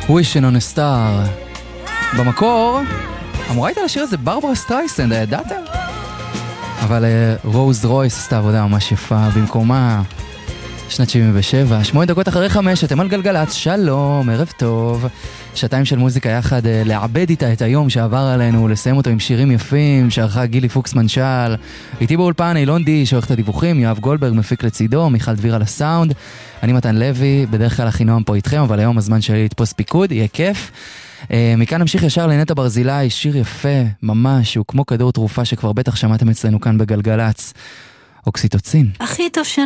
Wishing on a Star. במקור, אמורה הייתה לשיר הזה ברברה סטרייסנד, ידעתם? אבל רוז רויס עשתה עבודה ממש יפה במקומה. שנת 77, 8 דקות אחרי 5, אתם על גלגלץ, שלום, ערב טוב. שעתיים של מוזיקה יחד, לעבד איתה את היום שעבר עלינו, לסיים אותו עם שירים יפים, שערכה גילי פוקס מנשל. איתי באולפן אילון די, שעורך את הדיווחים, יואב גולדברג מפיק לצידו, מיכל דביר על הסאונד. אני מתן לוי, בדרך כלל הכי נועם פה איתכם, אבל היום הזמן שלי לתפוס פיקוד, יהיה כיף. מכאן נמשיך ישר לנטע ברזילי, שיר יפה, ממש, הוא כמו כדור תרופה שכבר בטח שמעתם אצלנו כאן בגלגלץ. אוקסיטוצין. הכי טוב